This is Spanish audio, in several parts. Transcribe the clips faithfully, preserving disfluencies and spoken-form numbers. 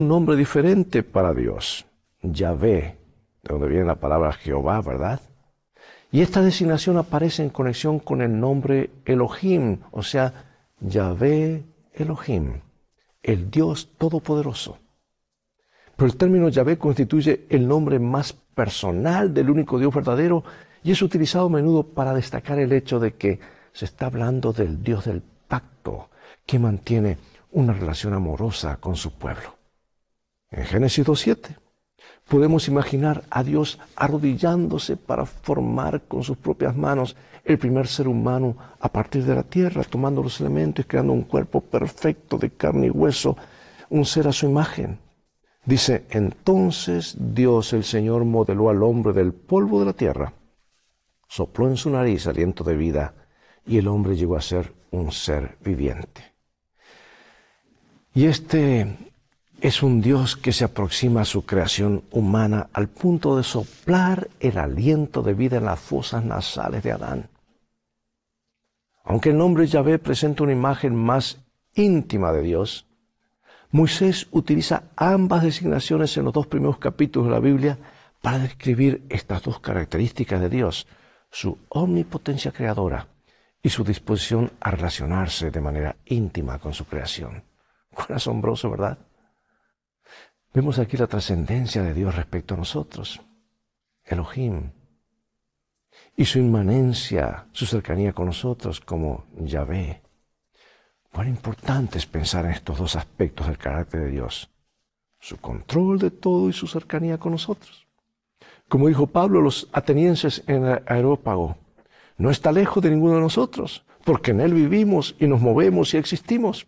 un nombre diferente para Dios, Yahvé, de donde viene la palabra Jehová, ¿verdad? Y esta designación aparece en conexión con el nombre Elohim, o sea, Yahvé Elohim, el Dios Todopoderoso. Pero el término Yahvé constituye el nombre más personal del único Dios verdadero y es utilizado a menudo para destacar el hecho de que se está hablando del Dios del pacto, que mantiene una relación amorosa con su pueblo. En Génesis dos siete podemos imaginar a Dios arrodillándose para formar con sus propias manos el primer ser humano a partir de la tierra, tomando los elementos y creando un cuerpo perfecto de carne y hueso, un ser a su imagen. Dice, entonces Dios el Señor modeló al hombre del polvo de la tierra, sopló en su nariz aliento de vida y el hombre llegó a ser un ser viviente. Y este es un Dios que se aproxima a su creación humana al punto de soplar el aliento de vida en las fosas nasales de Adán. Aunque el nombre Yahvé presenta una imagen más íntima de Dios, Moisés utiliza ambas designaciones en los dos primeros capítulos de la Biblia para describir estas dos características de Dios, su omnipotencia creadora y su disposición a relacionarse de manera íntima con su creación. Cuán asombroso, ¿verdad? Vemos aquí la trascendencia de Dios respecto a nosotros, Elohim, y su inmanencia, su cercanía con nosotros como Yahvé. Cuán importante es pensar en estos dos aspectos del carácter de Dios, su control de todo y su cercanía con nosotros. Como dijo Pablo a los atenienses en el Areópago, no está lejos de ninguno de nosotros, porque en él vivimos y nos movemos y existimos.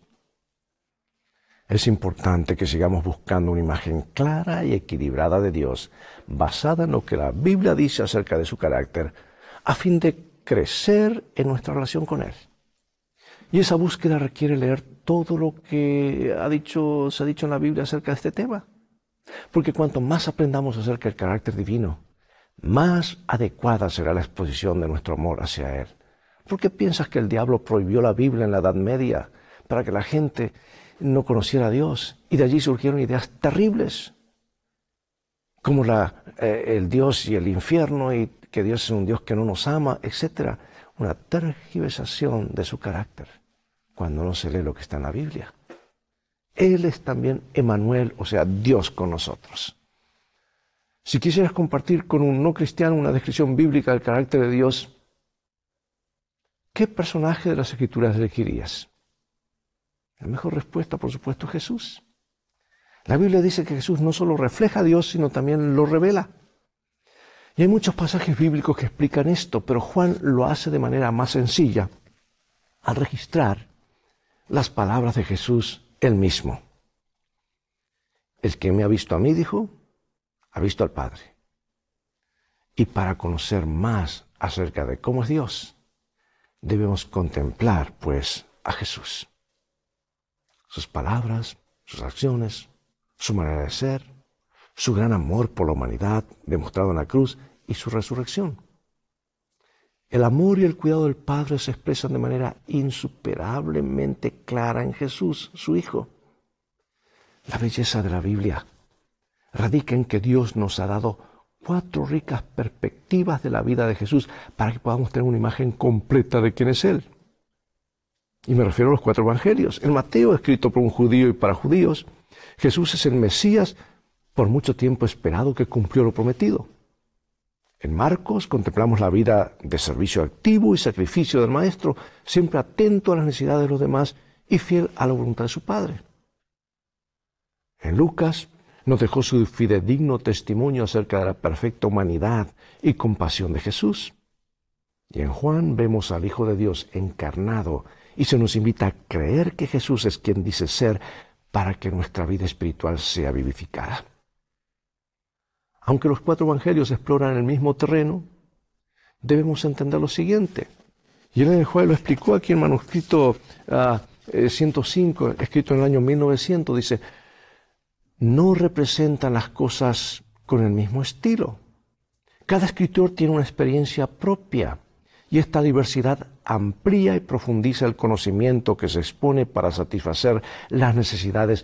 Es importante que sigamos buscando una imagen clara y equilibrada de Dios, basada en lo que la Biblia dice acerca de su carácter, a fin de crecer en nuestra relación con Él. Y esa búsqueda requiere leer todo lo que ha dicho, se ha dicho en la Biblia acerca de este tema. Porque cuanto más aprendamos acerca del carácter divino, más adecuada será la exposición de nuestro amor hacia Él. ¿Por qué piensas que el diablo prohibió la Biblia en la Edad Media para que la gente no conociera a Dios? Y de allí surgieron ideas terribles, como la, eh, el Dios y el infierno, y que Dios es un Dios que no nos ama, etcétera. Una tergiversación de su carácter, cuando no se lee lo que está en la Biblia. Él es también Emmanuel, o sea, Dios con nosotros. Si quisieras compartir con un no cristiano una descripción bíblica del carácter de Dios, ¿qué personaje de las Escrituras elegirías? La mejor respuesta, por supuesto, es Jesús. La Biblia dice que Jesús no solo refleja a Dios, sino también lo revela. Y hay muchos pasajes bíblicos que explican esto, pero Juan lo hace de manera más sencilla al registrar las palabras de Jesús él mismo. El que me ha visto a mí, dijo, ha visto al Padre. Y para conocer más acerca de cómo es Dios, debemos contemplar, pues, a Jesús. Sus palabras, sus acciones, su manera de ser, su gran amor por la humanidad demostrado en la cruz y su resurrección. El amor y el cuidado del Padre se expresan de manera insuperablemente clara en Jesús, su Hijo. La belleza de la Biblia radica en que Dios nos ha dado cuatro ricas perspectivas de la vida de Jesús para que podamos tener una imagen completa de quién es Él. Y me refiero a los cuatro evangelios. En Mateo, escrito por un judío y para judíos, Jesús es el Mesías por mucho tiempo esperado que cumplió lo prometido. En Marcos contemplamos la vida de servicio activo y sacrificio del Maestro, siempre atento a las necesidades de los demás y fiel a la voluntad de su Padre. En Lucas nos dejó su fidedigno testimonio acerca de la perfecta humanidad y compasión de Jesús. Y en Juan vemos al Hijo de Dios encarnado y se nos invita a creer que Jesús es quien dice ser para que nuestra vida espiritual sea vivificada. Aunque los cuatro evangelios exploran el mismo terreno, debemos entender lo siguiente. Y Ellen White lo explicó aquí en manuscrito uh, ciento cinco, escrito en el año mil novecientos, dice, no representan las cosas con el mismo estilo. Cada escritor tiene una experiencia propia y esta diversidad amplía y profundiza el conocimiento que se expone para satisfacer las necesidades